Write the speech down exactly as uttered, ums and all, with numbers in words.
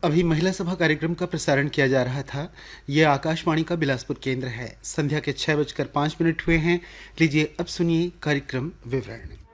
अभी महिला सभा कार्यक्रम का प्रसारण किया जा रहा था। ये आकाशवाणी का बिलासपुर केंद्र है। संध्या के छह बजकर पाँच मिनट हुए हैं। लीजिए अब सुनिए कार्यक्रम विवरण।